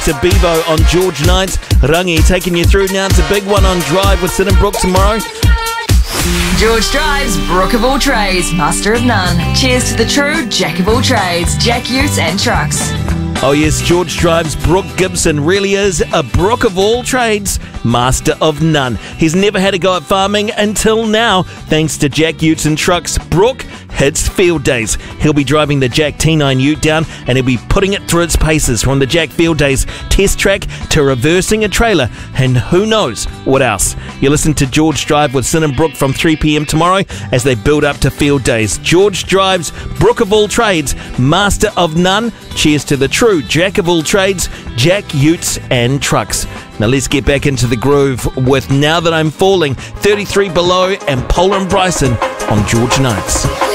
To Bevo on George Knights. Rangi taking you through now to Big One on Drive with Sid and Brooke tomorrow. George drives Brooke of all trades, master of none. Cheers to the true Jack of all trades, Jack Utes and Trucks. Oh yes, George drives Brooke Gibson really is a Brooke of all trades, master of none. He's never had a go at farming until now, thanks to Jack Utes and Trucks. Brooke hits field days. He'll be driving the Jack T9 Ute down and he'll be putting it through its paces from the Jack Field Days test track to reversing a trailer and who knows what else. You listen to George Drive with Sin and Brooke from 3 p.m. tomorrow as they build up to field days. George drives Brooke of all trades, master of none. Cheers to the true Jack of all trades, Jack Utes and Trucks. Now let's get back into the groove with Now That I'm Falling, 33 Below and Polar and Bryson on George Knights.